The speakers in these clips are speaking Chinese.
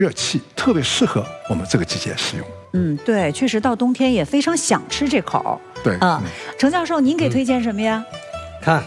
热气，特别适合我们这个季节食用。 对，确实到冬天也非常想吃这口。 对程教授，您给推荐什么呀？ 看，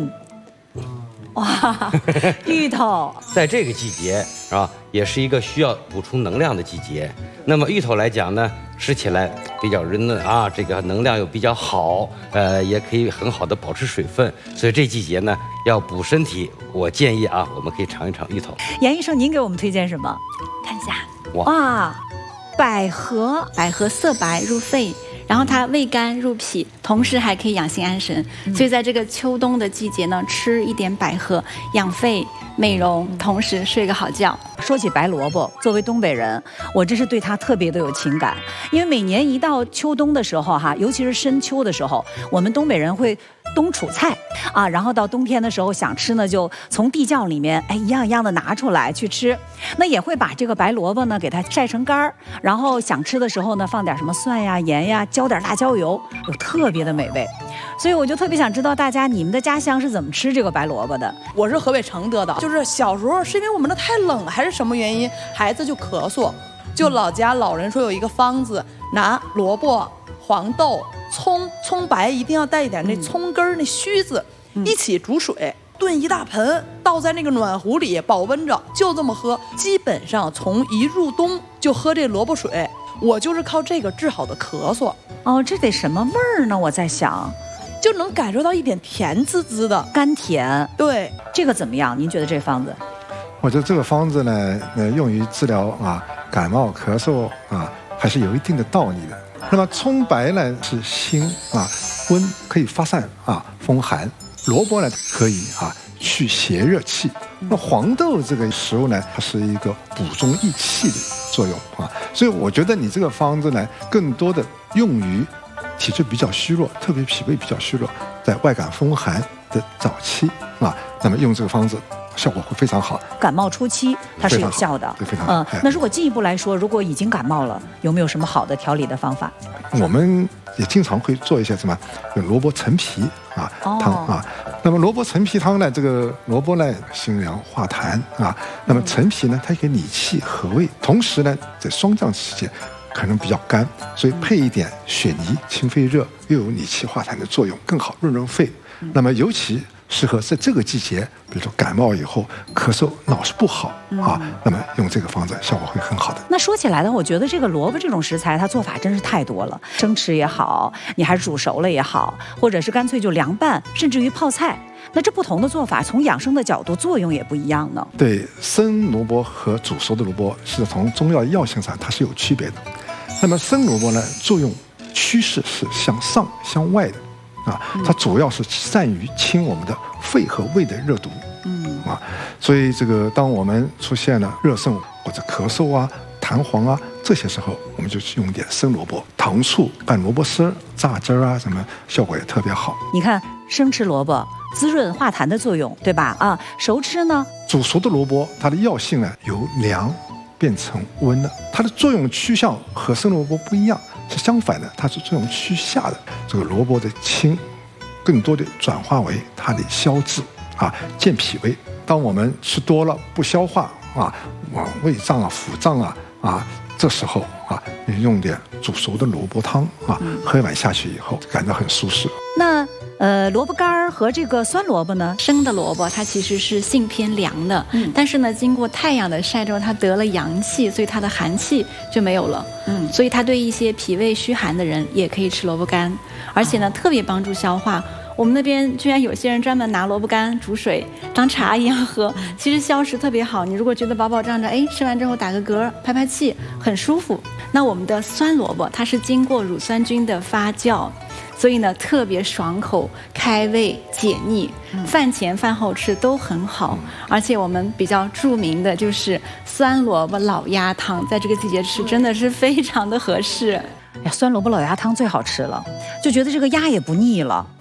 哇，芋头， 在这个季节是吧，也是一个需要补充能量的季节。那么芋头来讲呢，吃起来比较润嫩啊，这个能量又比较好，也可以很好的保持水分。所以这季节呢，要补身体，我建议啊，我们可以尝一尝芋头。 严医生，您给我们推荐什么？ 看一下， 哇，百合色白入肺，然后它味甘入脾，同时还可以养心安神。所以在这个秋冬的季节呢，吃一点百合养肺美容，同时睡个好觉。 说起白萝卜，作为东北人，我真是对它特别的有情感，因为每年一到秋冬的时候哈，尤其是深秋的时候，我们东北人会冬储菜啊，然后到冬天的时候想吃呢，就从地窖里面一样一样的拿出来去吃。那也会把这个白萝卜呢给它晒成干儿，然后想吃的时候呢放点什么蒜呀、盐呀，浇点辣椒油，有特别的美味。所以我就特别想知道大家你们的家乡是怎么吃这个白萝卜的？ 我是河北承德的，就是小时候是因为我们那太冷还是什么原因，孩子就咳嗽，就老家老人说有一个方子，拿萝卜、黄豆、葱白一定要带一点那葱根儿那须子，一起煮水。炖一大盆，倒在那个暖壶里保温着，就这么喝。基本上从一入冬就喝这萝卜水，我就是靠这个治好的咳嗽。 哦，这得什么味儿呢？我在想， 就能感受到一点甜滋滋的甘甜。 对， 这个怎么样？您觉得这方子？ 我觉得这个方子呢，用于治疗感冒咳嗽还是有一定的道理的。那么葱白呢是辛温，可以发散风寒。萝卜呢可以去邪热气。那黄豆这个食物呢，它是一个补中益气的作用所以我觉得你这个方子呢，更多的用于体质比较虚弱，特别脾胃比较虚弱，在外感风寒的早期那么用这个方子效果会非常好。 感冒初期它是有效的， 对，非常好。 那如果进一步来说，如果已经感冒了，有没有什么好的调理的方法？ 我们也经常会做一些什么，有萝卜陈皮汤那么萝卜陈皮汤呢，这个萝卜呢辛凉化痰那么陈皮呢，它可以理气和胃，同时呢在霜降期间可能比较干，所以配一点雪泥清肺热，又有理气化痰的作用，更好润肺。那么尤其适合在这个季节，比如说感冒以后咳嗽老是不好那么用这个方子效果会很好的。 那说起来呢，我觉得这个萝卜这种食材，它做法真是太多了，生吃也好，你还是煮熟了也好，或者是干脆就凉拌，甚至于泡菜。那这不同的做法，从养生的角度作用也不一样呢。 对，生萝卜和煮熟的萝卜是从中药药性上它是有区别的。那么生萝卜呢，作用趋势是向上向外的它主要是善于清我们的肺和胃的热毒所以这个当我们出现了热盛或者咳嗽痰黄这些时候，我们就用一点生萝卜、糖醋拌萝卜丝、榨汁什么，效果也特别好。 你看生吃萝卜滋润化痰的作用，对吧？熟吃呢， 煮熟的萝卜它的药性呢由凉变成温了，它的作用趋向和生萝卜不一样，是相反的，它是作用趋下的。这个萝卜的清，更多的转化为它的消滞健脾胃。当我们吃多了不消化胃胀腹胀这时候你用点煮熟的萝卜汤喝一碗下去以后，感到很舒适。 那萝卜干和这个酸萝卜呢？ 生的萝卜它其实是性偏凉的，但是呢，经过太阳的晒之后，它得了阳气，所以它的寒气就没有了。所以它对一些脾胃虚寒的人也可以吃萝卜干，而且呢，特别帮助消化。我们那边居然有些人专门拿萝卜干煮水当茶一样喝，其实消食特别好。你如果觉得饱饱胀胀，吃完之后打个嗝排排气，很舒服。那我们的酸萝卜它是经过乳酸菌的发酵，所以呢特别爽口、开胃解腻，饭前饭后吃都很好。而且我们比较著名的就是酸萝卜老鸭汤，在这个季节吃真的是非常的合适。 酸萝卜老鸭汤最好吃了，就觉得这个鸭也不腻了。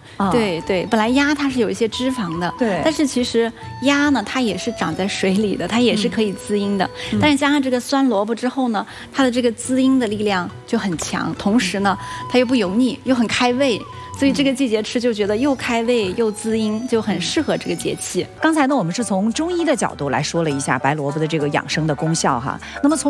对对，本来鸭它是有一些脂肪的， 对， 但是其实鸭呢，它也是长在水里的，它也是可以滋阴的。但是加上这个酸萝卜之后呢，它的这个滋阴的力量就很强，同时呢，它又不油腻，又很开胃。所以这个季节吃就觉得又开胃又滋阴，就很适合这个节气。 刚才呢，我们是从中医的角度来说了一下白萝卜的这个养生的功效哈。那么从